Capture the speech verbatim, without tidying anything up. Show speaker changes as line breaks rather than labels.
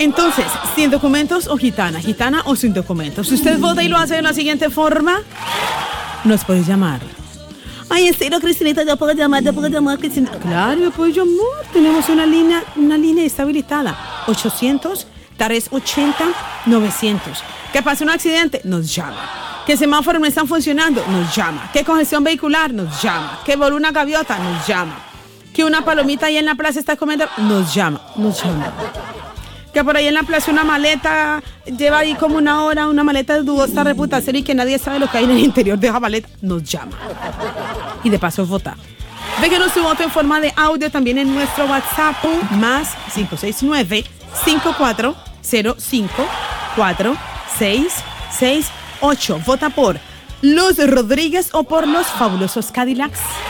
Entonces, sin documentos o gitana, gitana o sin documentos. Si usted vota y lo hace de la siguiente forma, nos puede llamar. Ay, en serio, Cristinita, yo puedo llamar, yo puedo llamar, Cristina. Claro, yo puedo llamar. Tenemos una línea, una línea estabilizada. ochocientos, tres ochenta, novecientos. Que pase un accidente, nos llama. Que semáforos no están funcionando, nos llama. Que congestión vehicular, nos llama. Que voló una gaviota, nos llama. Que una palomita ahí en la plaza está comiendo, nos llama, nos llama. Que por ahí en la plaza una maleta lleva ahí como una hora, una maleta de dudosa reputación y que nadie sabe lo que hay en el interior de esa maleta, nos llama. Y de paso vota. Déjenos su voto en forma de audio también en nuestro WhatsApp, más cinco seis nueve, cinco cuatro cero cinco, cuatro seis seis ocho. Vota por Luz Rodríguez o por los Fabulosos Cadillacs.